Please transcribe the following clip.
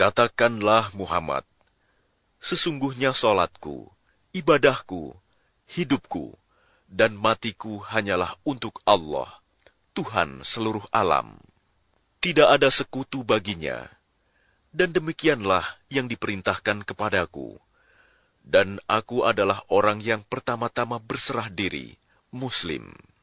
Katakanlah Muhammad, sesungguhnya salatku, ibadahku, hidupku, dan matiku hanyalah untuk Allah, Tuhan seluruh alam. Tidak ada sekutu baginya, dan demikianlah yang diperintahkan kepadaku. Dan aku adalah orang yang pertama-tama berserah diri, Muslim.